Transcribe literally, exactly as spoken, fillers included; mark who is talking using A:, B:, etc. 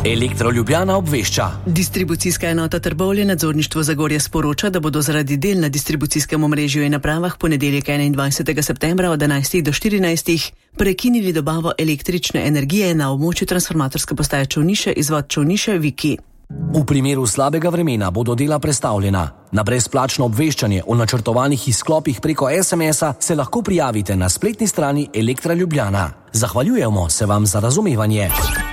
A: Elektro Ljubljana obvešča.
B: Distribucijska enota Trbovlje nadzorništvo Zagorja sporoča, da bodo zaradi del na distribucijskem omrežju in napravah ponedeljek enaindvajsetega septembra od enajstih do štirinajstih prekinili dobavo električne energije na območju transformatorske postaje Čolniše, izvod Čolniše, Viki.
A: V primeru slabega vremena bodo dela prestavljena. Na brezplačno obveščanje o načrtovanih izklopih preko es em es-a se lahko prijavite na spletni strani Elektra Ljubljana. Zahvaljujemo se vam za razumevanje.